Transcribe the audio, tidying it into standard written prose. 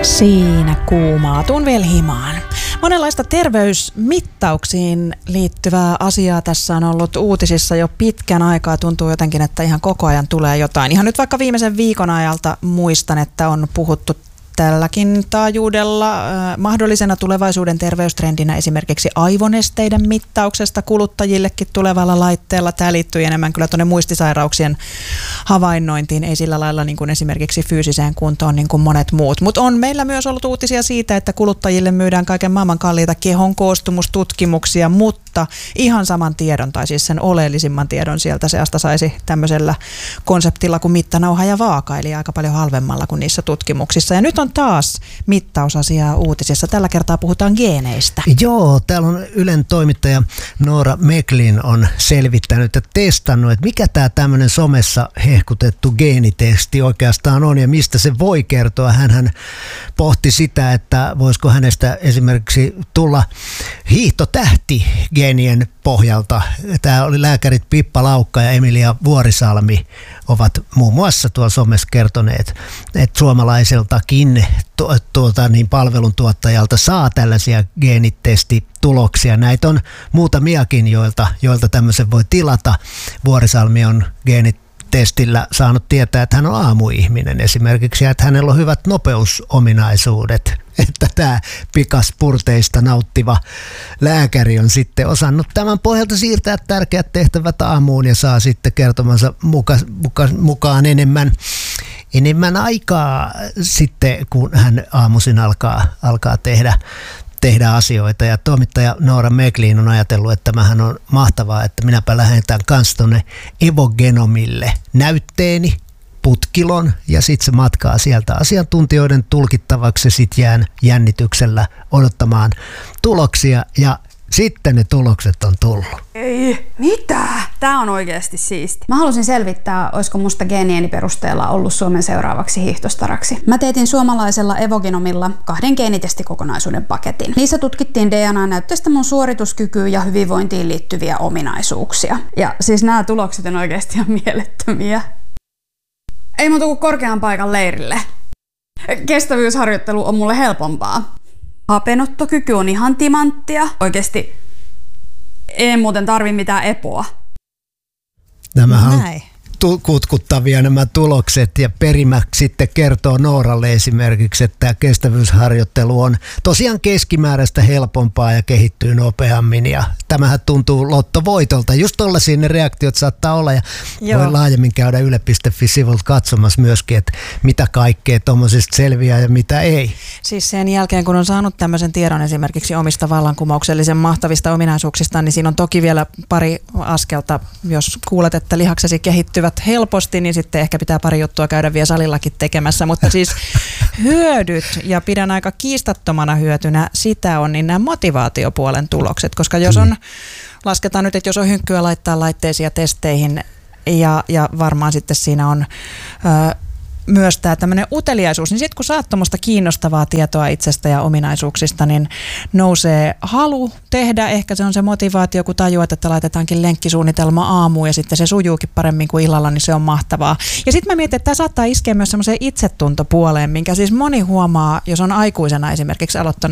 Siinä kuumaatun vielä himaan. Monenlaista terveysmittauksiin liittyvää asiaa tässä on ollut uutisissa jo pitkän aikaa. Tuntuu jotenkin, että ihan koko ajan tulee jotain. Ihan nyt vaikka viimeisen viikon ajalta muistan, että on puhuttu tälläkin taajuudella mahdollisena tulevaisuuden terveystrendinä esimerkiksi aivonesteiden mittauksesta kuluttajillekin tulevalla laitteella. Tämä liittyy enemmän kyllä tuonne muistisairauksien havainnointiin, ei sillä lailla niin kuin esimerkiksi fyysiseen kuntoon niin kuin monet muut. Mutta on meillä myös ollut uutisia siitä, että kuluttajille myydään kaiken maailman kalliita kehon koostumustutkimuksia, mutta ihan saman tiedon, tai siis sen oleellisimman tiedon sieltä seasta saisi tämmöisellä konseptilla kuin mittanauha ja vaaka, eli aika paljon halvemmalla kuin niissä tutkimuksissa. Ja nyt on taas mittausasiaa uutisissa. Tällä kertaa puhutaan geeneistä. Joo, täällä on Ylen toimittaja Noora Meklin on selvittänyt ja testannut, että mikä tämä tämmöinen somessa hehkutettu geenitesti oikeastaan on ja mistä se voi kertoa. Hänhän pohti sitä, että voisiko hänestä esimerkiksi tulla hiihtotähti geenien pohjalta. Tämä oli lääkärit Pippa Laukka ja Emilia Vuorisalmi ovat muun muassa tuolla somessa kertoneet, että suomalaiseltakin palveluntuottajalta saa tällaisia geenitestituloksia. Näitä on muutamiakin, joilta tämmöisen voi tilata. Vuorisalmi on geenitestillä saanut tietää, että hän on aamuihminen esimerkiksi, ja että hänellä on hyvät nopeusominaisuudet. Että tämä pikaspurteista nauttiva lääkäri on sitten osannut tämän pohjalta siirtää tärkeät tehtävät aamuun ja saa sitten kertomansa mukaan enemmän aikaa sitten, kun hän aamuisin alkaa tehdä asioita. Ja toimittaja Noora Meklin on ajatellut, että tämähän on mahtavaa, että minäpä lähetän kanssa tuonne Evogenomille näytteeni, putkilon, ja sitten se matkaa sieltä asiantuntijoiden tulkittavaksi, ja sitten jään jännityksellä odottamaan tuloksia, ja sitten ne tulokset on tullut. Ei, mitä? Tää on oikeasti siisti. Mä halusin selvittää, olisiko musta geenieni perusteella ollut Suomen seuraavaksi hiihtostaraksi. Mä teetin suomalaisella Evogenomilla 2 geenitestikokonaisuuden paketin. Niissä tutkittiin DNA-näytteestä mun suorituskykyyn ja hyvinvointiin liittyviä ominaisuuksia. Ja siis nämä tulokset on oikeasti ihan mielettömiä. Ei muuta kuin korkean paikan leirille. Kestävyysharjoittelu on mulle helpompaa. Hapenottokyky on ihan timanttia. Oikeesti ei muuten tarvi mitään epoa. Nämähän on kutkuttavia nämä tulokset, ja perimä sitten kertoo Nooralle esimerkiksi, että tämä kestävyysharjoittelu on tosiaan keskimääräistä helpompaa ja kehittyy nopeammin, ja tämähän tuntuu lottovoitolta. Just tollaisia ne reaktiot saattaa olla, ja voi laajemmin käydä yle.fi-sivulta katsomassa myöskin, että mitä kaikkea tuommoisesta selviää ja mitä ei. Siis sen jälkeen, kun on saanut tämmöisen tiedon esimerkiksi omista vallankumouksellisen mahtavista ominaisuuksista, niin siinä on toki vielä pari askelta. Jos kuulet, että lihaksesi kehittyvät helposti, niin sitten ehkä pitää pari juttua käydä vielä salillakin tekemässä, mutta siis hyödyt, ja pidän aika kiistattomana hyötynä sitä on, niin nämä motivaatiopuolen tulokset, koska jos on, lasketaan nyt, että jos on hynkkyä laittaa laitteisiin ja testeihin, ja varmaan sitten siinä on myös tämä tämmöinen uteliaisuus, niin sitten kun saat tuommoista kiinnostavaa tietoa itsestä ja ominaisuuksista, niin nousee halu tehdä. Ehkä se on se motivaatio, kun tajuat, että laitetaankin lenkkisuunnitelma aamuun ja sitten se sujuukin paremmin kuin illalla, niin se on mahtavaa. Ja sitten mä mietin, että tämä saattaa iskeä myös semmoiseen itsetuntopuoleen, minkä siis moni huomaa, jos on aikuisena esimerkiksi aloittanut